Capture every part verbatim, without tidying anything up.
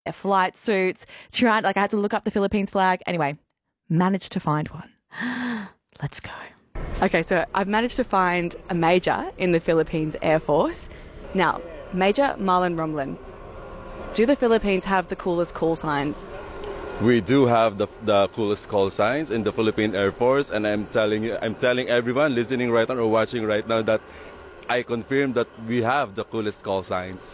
their flight suits, trying, like I had to look up the Philippines flag. Anyway, managed to find one. Let's go. Okay, so I've managed to find a major in the Philippines Air Force. Now, Major Marlon Romlin, do the Philippines have the coolest call signs? We do have the, the coolest call signs in the Philippine Air Force, and I'm telling you, I'm telling everyone listening right now or watching right now that I confirm that we have the coolest call signs.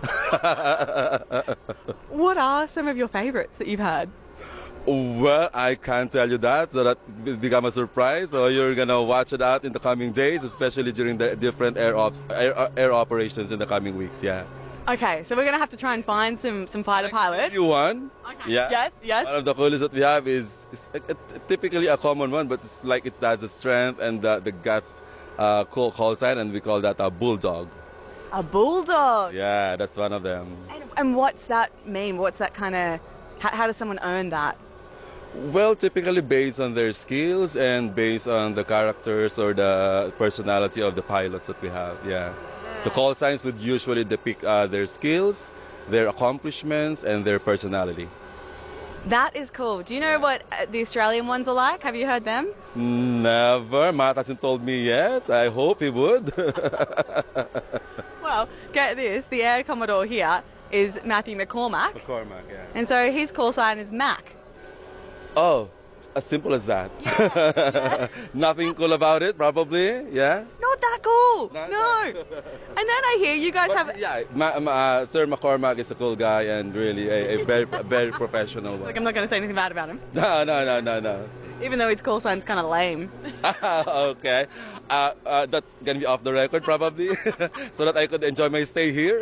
What are some of your favorites that you've had? Well, I can't tell you that, so that will become a surprise. So you're gonna watch it out in the coming days, especially during the different air ops, air, air operations in the coming weeks. Yeah. Okay, so we're gonna have to try and find some some fighter pilots. You one? Okay. Yeah. Yes. Yes. One of the coolest that we have is, is a, a, typically a common one, but it's like it has the strength and the, the guts. Uh, cool call sign, and we call that a bulldog. A bulldog. Yeah, that's one of them. And, and what's that mean? What's that kind of? How, how does someone earn that? Well, typically based on their skills and based on the characters or the personality of the pilots that we have. Yeah, the call signs would usually depict uh, their skills, their accomplishments, and their personality. That is cool. Do you know what uh, the Australian ones are like? Have you heard them? Never. Matt hasn't told me yet. I hope he would. Well, get this. The Air Commodore here is Matthew McCormack. McCormack, yeah. And so his call sign is Mac. Oh, as simple as that. Yeah, yeah. Nothing cool about it, probably, yeah? Not that cool. Not no. that- And then I hear you guys But, have... yeah, Ma- Ma- uh, Sir McCormack is a cool guy and really a, a very, a very professional one. Like, I'm not going to say anything bad about him, No, no, no, no, no. even though his call sign's kind of lame. Okay, uh, uh, that's gonna be off the record probably, so that I could enjoy my stay here.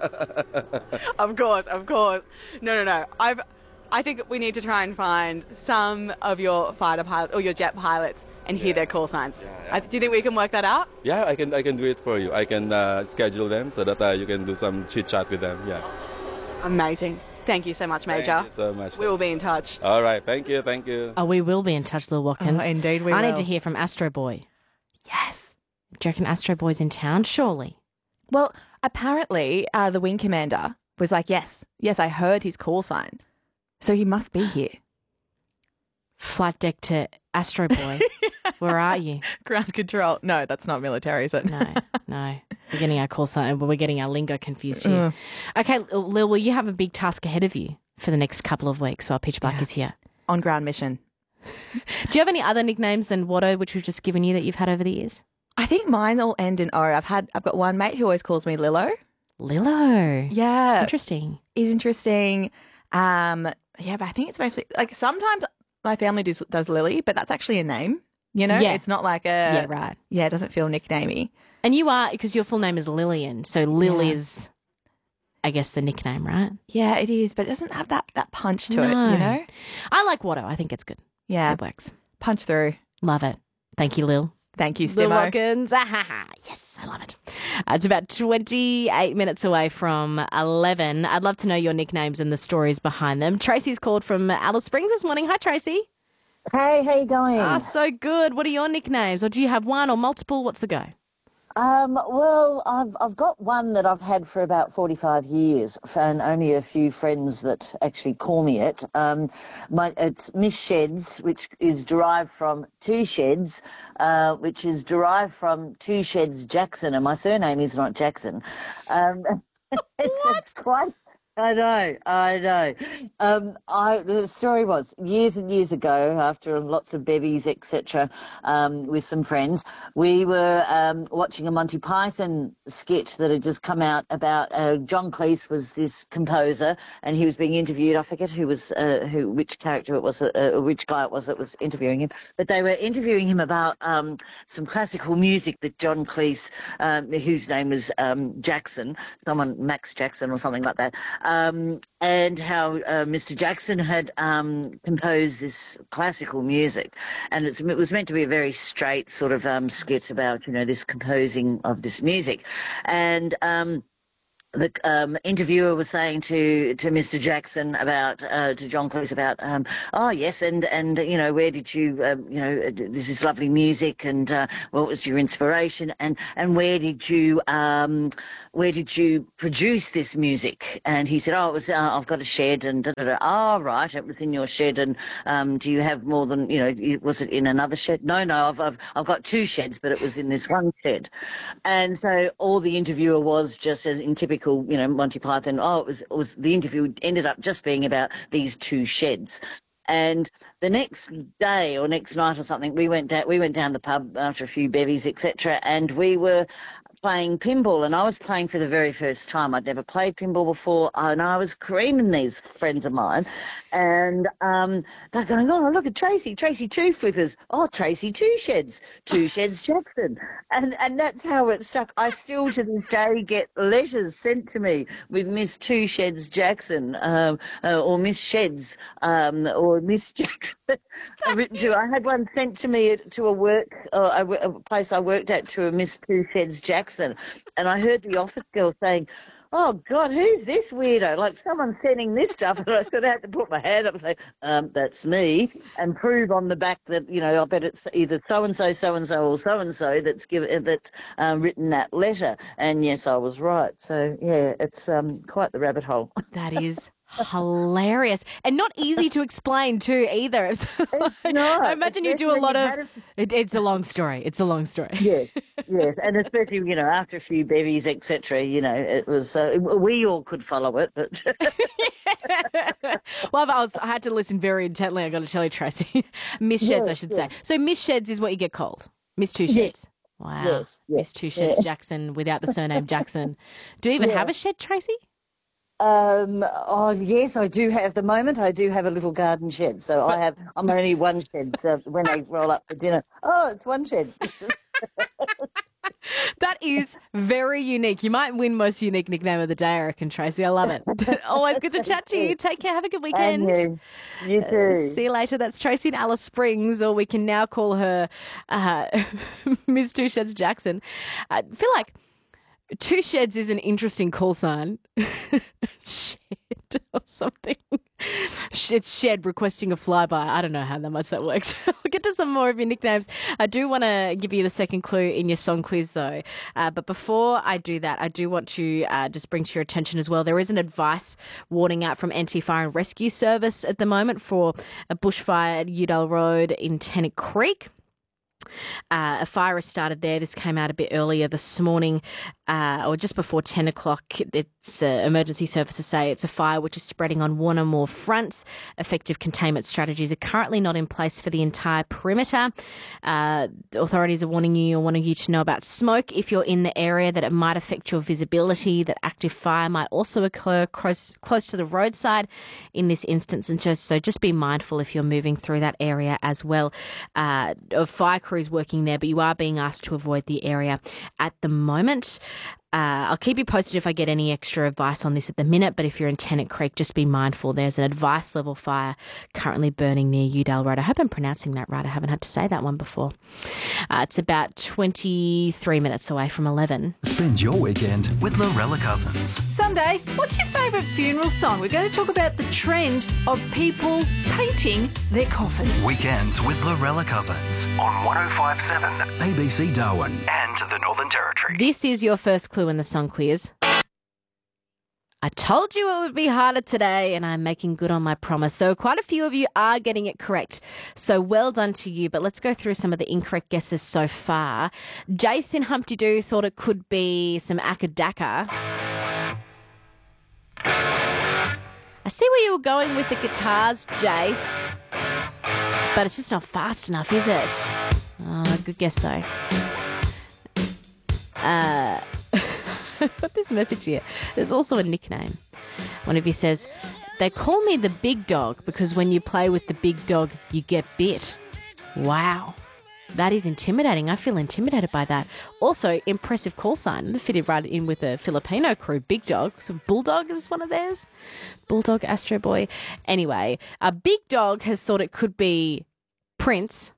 Of course, of course. No, no, no. I've... I think we need to try and find some of your fighter pilots or your jet pilots and hear Yeah. their call signs. Yeah, yeah. I, do you think we can work that out? Yeah, I can, I can do it for you. I can uh, schedule them so that uh, you can do some chit chat with them. Yeah. Amazing. Thank you so much, Major. Thank you so much. We will be in touch. All right, thank you, thank you. Oh, we will be in touch, Lil Watkins. Oh, indeed we I need will. to hear from Astro Boy. Yes. Do you reckon Astro Boy's in town? Surely. Well, apparently uh, the wing commander was like, yes, yes, I heard his call sign. So he must be here. Flight deck to Astro Boy. Where are you? Ground control. No, that's not military, is it? No, no. We're getting our call sign, we're getting our lingo confused here. Okay, Lil, well, you have a big task ahead of you for the next couple of weeks while Pitch Black Yeah. is here. On ground mission. Do you have any other nicknames than Watto, which we've just given you, that you've had over the years? I think mine all end in O. I've had, I've got one mate who always calls me Lilo. Lilo. Yeah. Interesting. He's interesting. Um, yeah, but I think it's mostly, like sometimes my family does, does Lily, but that's actually a name. You know, Yeah. it's not like a, Yeah, right. yeah, it doesn't feel nicknamey. And you are, because your full name is Lillian, so Lil Yeah. is, I guess, the nickname, right? Yeah, it is, but it doesn't have that, that punch to it, No. you know? I like Watto. I think it's good. Yeah, It works. punch through. Love it. Thank you, Lil. Thank you, Lil Stimo. Watkins. Ah, ha, ha. Yes, I love it. Uh, It's about twenty-eight minutes away from eleven. I'd love to know your nicknames and the stories behind them. Tracy's called from Alice Springs this morning. Hi, Tracy. Hey, how you going? Ah, so good. What are your nicknames? Or do you have one or multiple? What's the go? Um, well, I've I've got one that I've had for about forty-five years, and only a few friends that actually call me it. Um, my it's Miss Sheds, which is derived from Two Sheds, uh, which is derived from Two Sheds Jackson, and my surname is not Jackson. Um, it's quite. I know, I know. Um, I the story was years and years ago, after lots of bevies, et cetera, um, with some friends, we were um, watching a Monty Python skit that had just come out about uh, John Cleese was this composer, and he was being interviewed. I forget who was uh, who, which character it was, uh, which guy it was that was interviewing him, but they were interviewing him about um, some classical music that John Cleese, um, whose name was um, Jackson, someone Max Jackson or something like that. Um, and how uh, Mister Jackson had um, composed this classical music, and it's, it was meant to be a very straight sort of um, skit about, you know, this composing of this music, and um, the um, interviewer was saying to, to Mister Jackson about uh, to John Cleese about um, oh yes and and you know where did you um, you know this is lovely music and uh, what was your inspiration and and where did you um, where did you produce this music? And he said, oh, it was uh, I've got a shed and da, da, da. Oh right, it was in your shed. And um, do you have more than you know? Was it in another shed? No, no, I've I've I've got two sheds, but it was in this one shed. And so all the interviewer was just as in typical, you know, Monty Python. Oh, it was it was the interview ended up just being about these two sheds. And the next day or next night or something, we went down we went down the pub after a few bevies, et cetera, and we were playing pinball, and I was playing for the very first time. I'd never played pinball before, and I was creaming these friends of mine, and um, they're going, oh, look at Tracy, Tracy Two Flippers, oh, Tracy Two Sheds, Two Sheds Jackson, and and that's how it stuck. I still to this day get letters sent to me with Miss Two Sheds Jackson, um, uh, or Miss Sheds, um, or Miss Jackson. written to. I had one sent to me to a work, uh, a, a place I worked at, to a Miss Two Sheds Jackson, and I heard the office girl saying, oh, God, who's this weirdo? Like, someone's sending this stuff. And I sort of had to put my hand up and say, um, that's me, and prove on the back that, you know, I bet it's either so-and-so, so-and-so, or so-and-so that's given, that's um, written that letter. And, yes, I was right. So, yeah, it's um, quite the rabbit hole. That is hilarious and not easy to explain too either. It's not. I imagine you do a lot of it, it's a long story it's a long story yes yes and especially, you know, after a few bevies, etc., you know, it was uh, we all could follow it, but well, I was I had to listen very intently, I got to tell you, Tracy. Miss Sheds, yes, I should yes. say. So Miss Sheds is what you get called, Miss Two Sheds. Yes. Wow. Yes, yes, Miss Two Sheds, yes. Jackson, without the surname Jackson. Do you even yeah. have a shed, Tracy? Um, oh, yes, I do have. At the moment, I do have a little garden shed. So I have, I'm only one shed. So when they roll up for dinner, oh, it's one shed. That is very unique. You might win most unique nickname of the day, I reckon, Tracy. I love it. Always good to chat to you. Take care. Have a good weekend. And you. You too. Uh, see you later. That's Tracy in Alice Springs, or we can now call her uh, Miss Two Sheds Jackson. I feel like Two Sheds is an interesting call sign. Shed or something. It's Shed requesting a flyby. I don't know how that much that works. We'll get to some more of your nicknames. I do want to give you the second clue in your song quiz, though. Uh, but before I do that, I do want to uh, just bring to your attention as well, there is an advice warning out from N T Fire and Rescue Service at the moment for a bushfire at Udall Road in Tennant Creek. Uh, a fire has started there. This came out a bit earlier this morning, uh, or just before ten o'clock. It's uh, emergency services say it's a fire which is spreading on one or more fronts. Effective containment strategies are currently not in place for the entire perimeter. Uh, the authorities are warning you or wanting you to know about smoke if you're in the area, that it might affect your visibility, that active fire might also occur close, close to the roadside in this instance. And just so just be mindful if you're moving through that area as well. Uh, of fire crews working there, but you are being asked to avoid the area at the moment. Uh, I'll keep you posted if I get any extra advice on this at the minute, but if you're in Tennant Creek, just be mindful. There's an advice level fire currently burning near Udall Road. I hope I'm pronouncing that right. I haven't had to say that one before. Uh, it's about twenty-three minutes away from eleven. Spend your weekend with Lorella Cousins. Sunday, what's your favourite funeral song? We're going to talk about the trend of people painting their coffins. Weekends with Lorella Cousins on one oh five point seven A B C Darwin and the Northern Territory. This is your first clue in the song quiz. I told you it would be harder today, and I'm making good on my promise. Though quite a few of you are getting it correct, so well done to you. But let's go through some of the incorrect guesses so far. Jason Humpty Doo thought it could be some Akadaka. I see where you were going with the guitars, Jace, but it's just not fast enough, is it? Oh, good guess, though. Uh... I've got this message here. There's also a nickname. One of you says, they call me the big dog because when you play with the big dog, you get bit. Wow. That is intimidating. I feel intimidated by that. Also, impressive call sign. It fitted right in with a Filipino crew. Big dog. So Bulldog is one of theirs. Bulldog, Astro Boy. Anyway, a big dog has thought it could be Prince.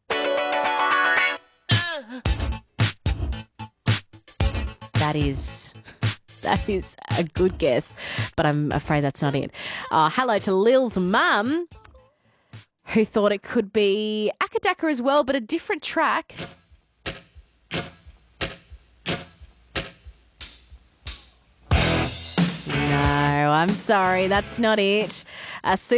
That is That is a good guess, but I'm afraid that's not it. Uh, hello to Lil's mum, who thought it could be Akadaka as well, but a different track. No, I'm sorry, that's not it. Uh, Sue